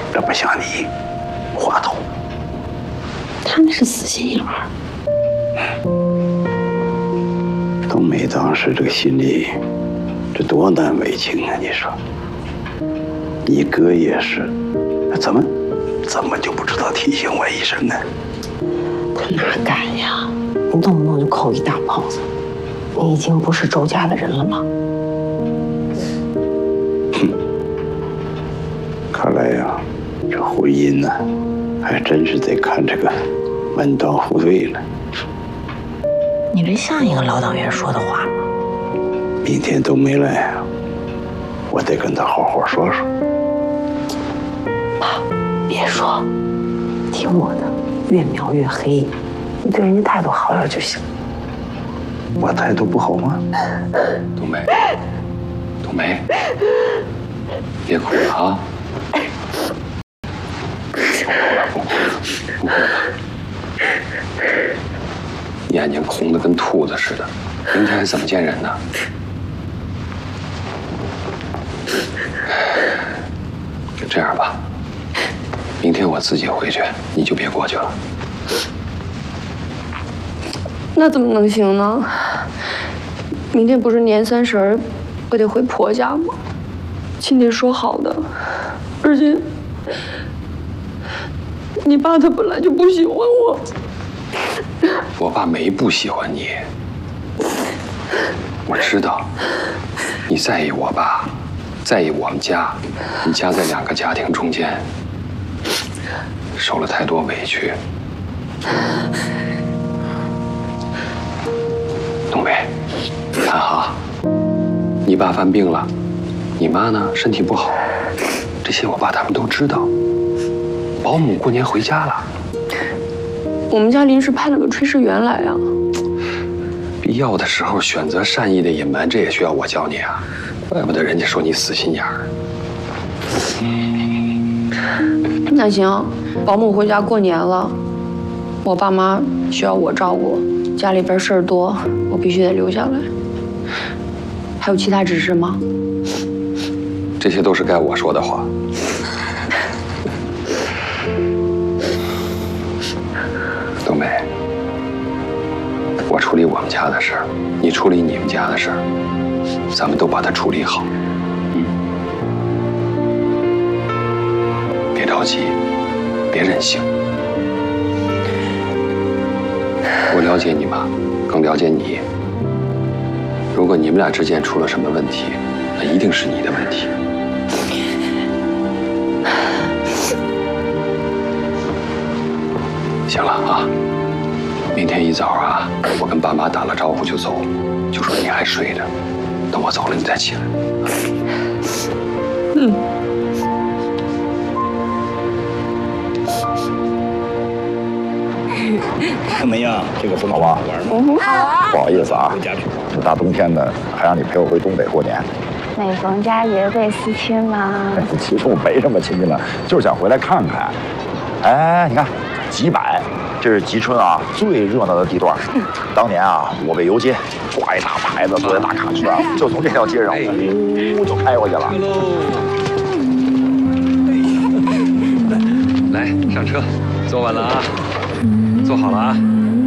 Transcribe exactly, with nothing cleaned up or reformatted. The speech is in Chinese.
这不像你，滑头。 他那是死心眼儿。 冬梅当时这个心里，这多难为情啊！你说，你哥也是，怎么怎么就不知道提醒我一声呢？ 他哪敢呀？你动不动就扣一大帽子，你已经不是周家的人了吗？ 哼，看来呀，这婚姻呢，还真是得看这个门当户对了。 你这像一个老党员说的话吗？ 明天冬梅来啊，我得跟她好好说说。 爸，别说，听我的，越描越黑。你对人家态度好点就行。 我态度不好吗？ 冬梅，冬梅，别哭了啊！不哭了，不哭了，不哭了。眼睛红得跟兔子似的，明天怎么见人呢？这样吧，明天我自己回去，你就别过去了。 那怎么能行呢？明天不是年三十儿，我得回婆家吗？亲爹说好的，而且你爸他本来就不喜欢我。 我爸没不喜欢你，我知道，你在意我爸，在意我们家，你夹在两个家庭中间，受了太多委屈。冬梅，你看哈，你爸犯病了，你妈呢身体不好，这些我爸他们都知道。保姆过年回家了， 我们家临时派了个炊事员来啊。 必要的时候选择善意的隐瞒，这也需要我教你啊。怪不得人家说你死心眼儿。 那行，保姆回家过年了，我爸妈需要我照顾，家里边事儿多，我必须得留下来。还有其他指示吗？ 这些都是该我说的话。冬梅，我处理我们家的事儿，你处理你们家的事儿，咱们都把它处理好。嗯，别着急，别任性。我了解你妈，更了解你。如果你们俩之间出了什么问题，那一定是你的问题。行了啊，明天一早啊，我跟爸妈打了招呼就走，就说你还睡着，等我走了你再起来。 嗯。 怎么样？这个很好玩吗？ 好。 不好意思啊，这大冬天的，还让你陪我回东北过年。 每逢佳节倍思亲嘛。 其实我没什么亲戚了，就是想回来看看。哎，你看，吉柏，这是吉春啊最热闹的地段。当年啊，我为游街，挂一大牌子，坐在大卡车，就从这条街上呜就开过去了。 来，上车，坐稳了啊，坐好了啊。